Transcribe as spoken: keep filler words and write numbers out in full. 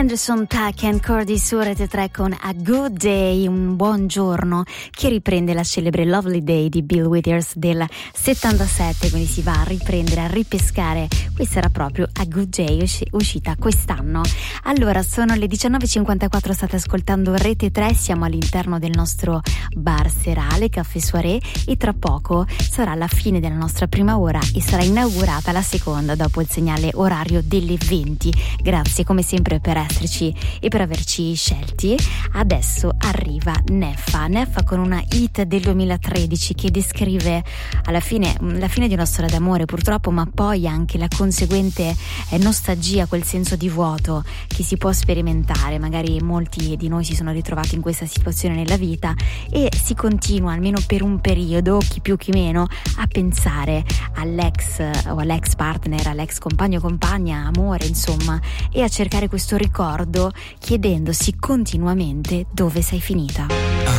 Anderson .Paak and Cordy su Rete tre con A Good Day, un buon giorno, che riprende la celebre Lovely Day di Bill Withers del settantasette, quindi si va a riprendere, a ripescare. Questa era proprio A Good Day, usci- uscita quest'anno. Allora, sono le diciannove e cinquantaquattro, state ascoltando Rete tre, siamo all'interno del nostro bar serale, Caffè Soirée, e tra poco sarà la fine della nostra prima ora e sarà inaugurata la seconda dopo il segnale orario delle venti. Grazie come sempre per esserci e per averci scelti. Adesso arriva Neffa Neffa con una hit del duemilatredici che descrive alla fine la fine di una storia d'amore, purtroppo, ma poi anche la conseguente eh, nostalgia, quel senso di vuoto che si può sperimentare. Magari molti di noi si sono ritrovati in questa situazione nella vita e si continua, almeno per un periodo, chi più chi meno, a pensare all'ex o all'ex partner, all'ex compagno o compagna, amore, insomma, e a cercare questo ricordo chiedendosi continuamente dove sei finita.